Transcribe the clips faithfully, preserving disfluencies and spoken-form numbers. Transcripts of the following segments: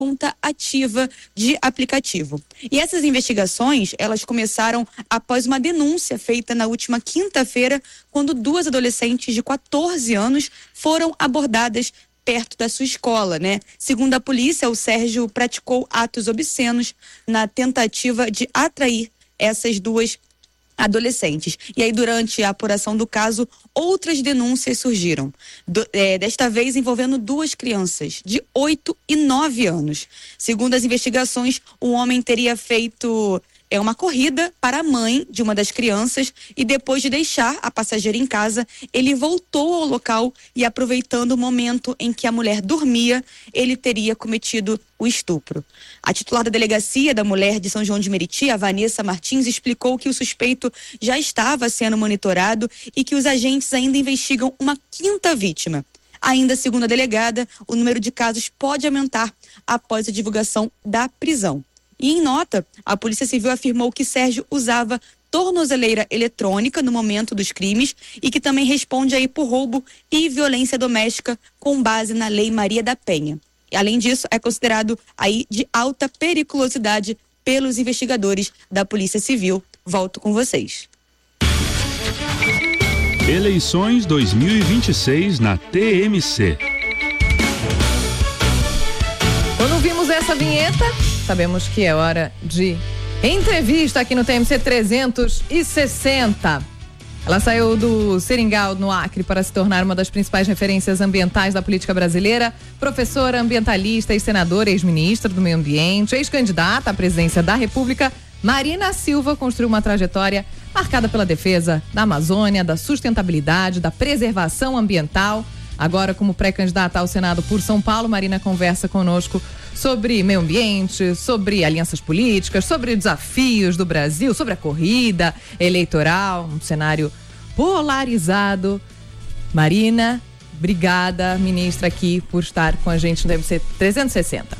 conta ativa de aplicativo. E essas investigações, elas começaram após uma denúncia feita na última quinta-feira, quando duas adolescentes de quatorze anos foram abordadas perto da sua escola, né? Segundo a polícia, o Sérgio praticou atos obscenos na tentativa de atrair essas duas adolescentes. E aí, durante a apuração do caso, outras denúncias surgiram. Do, é, desta vez envolvendo duas crianças, de oito e nove anos. Segundo as investigações, o homem teria feito é, uma corrida para a mãe de uma das crianças e depois de deixar a passageira em casa, ele voltou ao local e, aproveitando o momento em que a mulher dormia, ele teria cometido o estupro. A titular da delegacia da mulher de São João de Meriti, a Vanessa Martins, explicou que o suspeito já estava sendo monitorado e que os agentes ainda investigam uma quinta vítima. Ainda segundo a delegada, o número de casos pode aumentar após a divulgação da prisão. E em nota, a Polícia Civil afirmou que Sérgio usava tornozeleira eletrônica no momento dos crimes e que também responde aí por roubo e violência doméstica com base na Lei Maria da Penha. E, além disso, é considerado aí de alta periculosidade pelos investigadores da Polícia Civil. Volto com vocês. Eleições dois mil e vinte e seis na T M C. Quando vimos essa vinheta, sabemos que é hora de entrevista aqui no T M C trezentos e sessenta. Ela saiu do Seringal, no Acre, para se tornar uma das principais referências ambientais da política brasileira. Professora, ambientalista, ex-senadora, ex-ministra do Meio Ambiente, ex-candidata à presidência da República, Marina Silva construiu uma trajetória marcada pela defesa da Amazônia, da sustentabilidade, da preservação ambiental. Agora, como pré-candidata ao Senado por São Paulo, Marina conversa conosco sobre meio ambiente, sobre alianças políticas, sobre desafios do Brasil, sobre a corrida eleitoral, um cenário polarizado. Marina, obrigada, ministra, aqui por estar com a gente no T M C trezentos e sessenta.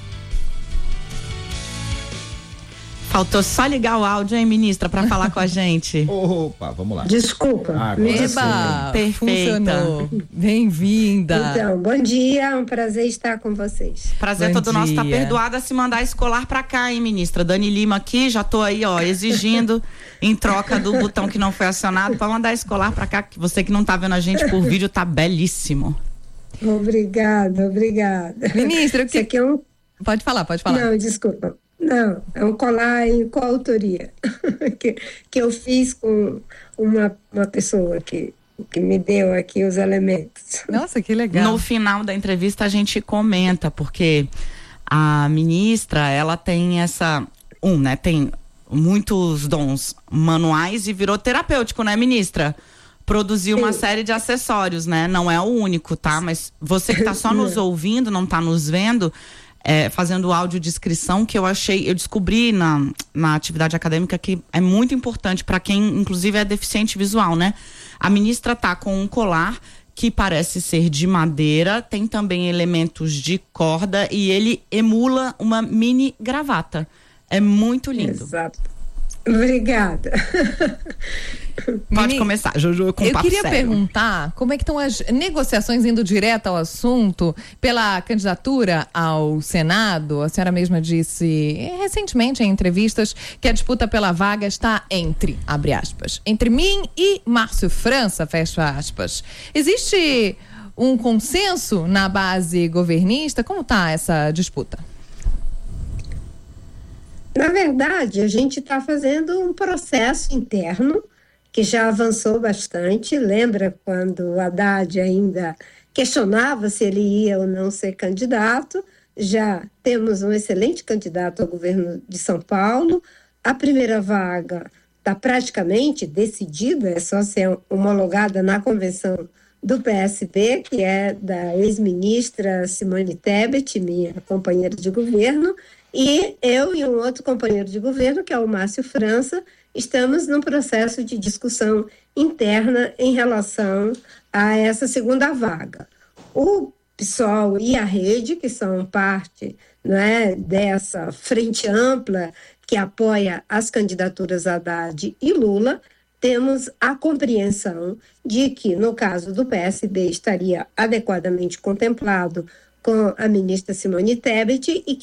Faltou só ligar o áudio, hein, ministra, para falar com a gente. Opa, vamos lá. Desculpa. Ah, Eba, funcionou. Bem-vinda. Então, bom dia, é um prazer estar com vocês. Prazer Bom todo nosso, tá dia. perdoada se mandar escolar pra cá, hein, ministra. Dani Lima aqui, já tô aí, ó, exigindo em troca do botão que não foi acionado pra mandar escolar pra cá, que você que não tá vendo a gente por vídeo tá belíssimo. Obrigada, obrigada. Ministra, o Isso que... aqui é um... Pode falar, pode falar. Não, desculpa. Não, é um colar em coautoria que, que eu fiz com uma, uma pessoa que, que me deu aqui os elementos. Nossa, que legal. No final da entrevista a gente comenta, porque a ministra, ela tem essa, um, né, tem muitos dons manuais e virou terapêutico, né, ministra? Produziu uma série de acessórios, né? Não é o único, tá? Mas você que tá só nos ouvindo, não tá nos vendo, É, fazendo audiodescrição, que eu achei, eu descobri na, na atividade acadêmica que é muito importante para quem, inclusive, é deficiente visual, né? A ministra tá com um colar que parece ser de madeira, tem também elementos de corda e ele emula uma mini gravata. É muito lindo. Exato. Obrigada. Pode Mini, começar, Jojo, com eu papo queria sério. perguntar como é que estão as negociações, indo direto ao assunto, pela candidatura ao Senado. A senhora mesma disse recentemente em entrevistas que a disputa pela vaga está entre, abre aspas, entre mim e Márcio França, fecha aspas. Existe um consenso na base governista? Como está essa disputa? Na verdade, a gente está fazendo um processo interno que já avançou bastante. Lembra quando o Haddad ainda questionava se ele ia ou não ser candidato? Já temos um excelente candidato ao governo de São Paulo. A primeira vaga está praticamente decidida, é só ser homologada na convenção do P S B, que é da ex-ministra Simone Tebet, minha companheira de governo, e eu e um outro companheiro de governo, que é o Márcio França, estamos num processo de discussão interna em relação a essa segunda vaga. O PSOL e a Rede, que são parte, né, dessa frente ampla que apoia as candidaturas Haddad e Lula, temos a compreensão de que, no caso do P S B, estaria adequadamente contemplado com a ministra Simone Tebet e